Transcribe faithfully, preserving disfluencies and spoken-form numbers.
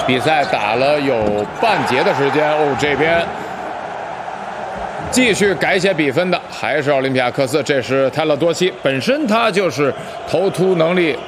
比赛打了有半节的时间哦，这边继续改写比分的还是奥林匹亚克斯，这是泰勒多西，本身他就是投突能力